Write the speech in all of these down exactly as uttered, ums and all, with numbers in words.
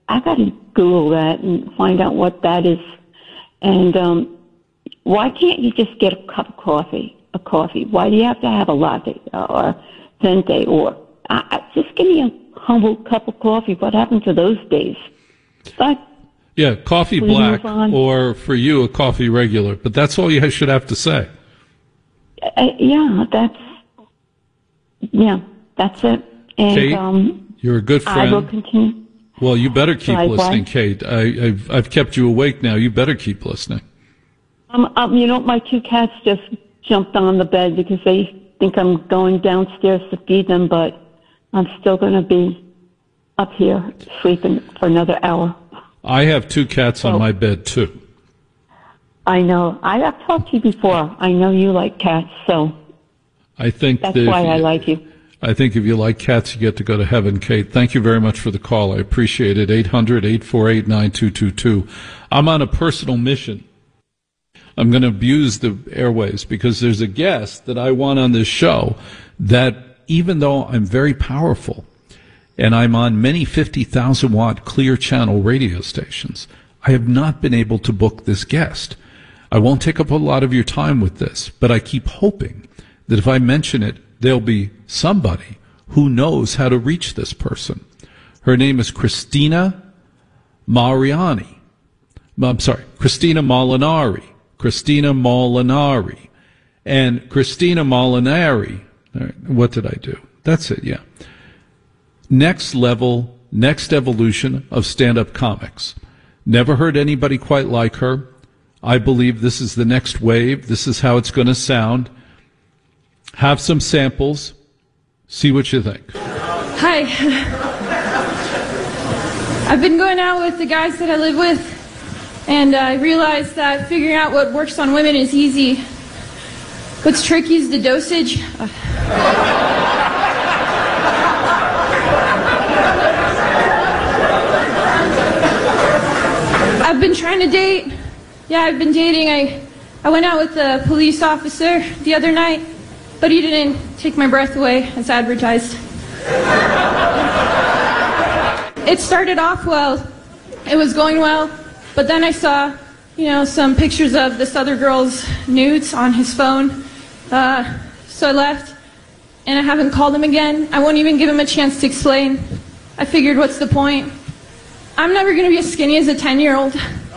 I got to Google that and find out what that is. And um, why can't you just get a cup of coffee? A coffee? Why do you have to have a latte or venti or uh, just give me a humble cup of coffee? What happened to those days? But yeah, coffee black, or for you, a coffee regular. But that's all you should have to say. Uh, yeah, that's yeah, that's it. And Kate, um, you're a good friend. I will continue. Well, you better keep Sorry, listening, why? Kate. I, I've, I've kept you awake now. You better keep listening. Um, um, you know, my two cats just jumped on the bed because they think I'm going downstairs to feed them, but I'm still going to be up here sleeping for another hour. I have two cats so, on my bed, too. I know. I have talked to you before. I know you like cats, so I think that's that why you, I like you. I think if you like cats, you get to go to heaven, Kate. Thank you very much for the call. I appreciate it. eight hundred, eight four eight, nine two two two. I'm on a personal mission. I'm going to abuse the airways because there's a guest that I want on this show that even though I'm very powerful and I'm on many fifty thousand watt clear channel radio stations, I have not been able to book this guest. I won't take up a lot of your time with this, but I keep hoping that if I mention it, there'll be somebody who knows how to reach this person. Her name is Christina Mariani. I'm sorry, Christina Molinari. Christina Molinari. And Christina Molinari, what did I do? That's it, yeah. Next level, next evolution of stand-up comics. Never heard anybody quite like her. I believe this is the next wave. This is how it's going to sound. Have some samples. See what you think. Hi. I've been going out with the guys that I live with, and I realized that figuring out what works on women is easy. What's tricky is the dosage. Uh. I've been trying to date. Yeah, I've been dating. I, I went out with a police officer the other night, but he didn't take my breath away as advertised. It started off well. It was going well, but then I saw, you know, some pictures of this other girl's nudes on his phone. Uh, so I left, and I haven't called him again. I won't even give him a chance to explain. I figured, what's the point? I'm never going to be as skinny as a ten-year-old.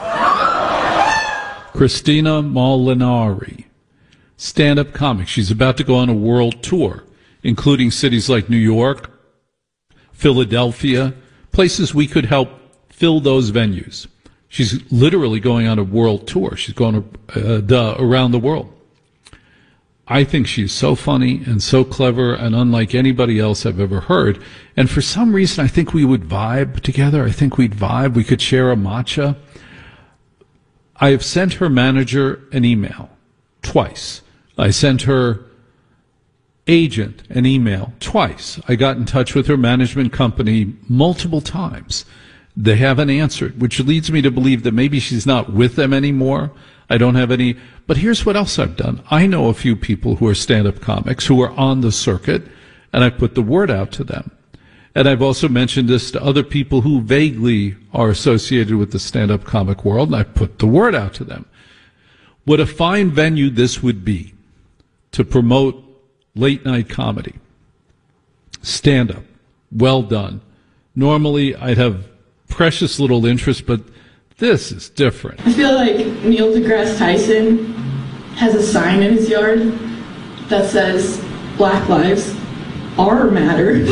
Christina Molinari, stand-up comic. She's about to go on a world tour, including cities like New York, Philadelphia, places we could help fill those venues. She's literally going on a world tour. She's going to, uh, duh, around the world. I think she's so funny and so clever and unlike anybody else I've ever heard. And for some reason, I think we would vibe together. I think we'd vibe. We could share a matcha. I have sent her manager an email twice. I sent her agent an email twice. I got in touch with her management company multiple times. They haven't answered, which leads me to believe that maybe she's not with them anymore. I don't have any. But here's what else I've done. I know a few people who are stand-up comics who are on the circuit, and I put the word out to them. And I've also mentioned this to other people who vaguely are associated with the stand-up comic world, and I put the word out to them. What a fine venue this would be to promote late-night comedy. Stand-up. Well done. Normally, I'd have precious little interest, but this is different. I feel like Neil deGrasse Tyson has a sign in his yard that says, Black Lives Are Matter.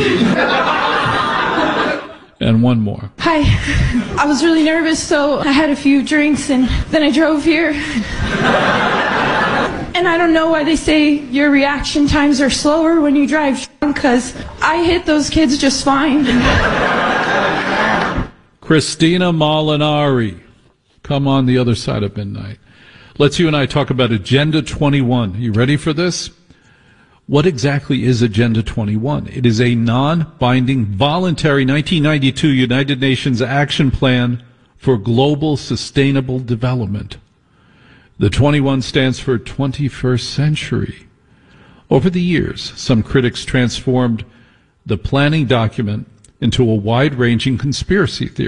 And one more. Hi. I was really nervous, so I had a few drinks, and then I drove here. And I don't know why they say your reaction times are slower when you drive drunk, because I hit those kids just fine. Christina Molinari, come on the other side of midnight. Let's you and I talk about Agenda twenty-one. You ready for this? What exactly is Agenda twenty-one? It is a non-binding, voluntary nineteen ninety-two United Nations Action Plan for Global Sustainable Development. The twenty-one stands for twenty-first century. Over the years, some critics transformed the planning document into a wide-ranging conspiracy theory.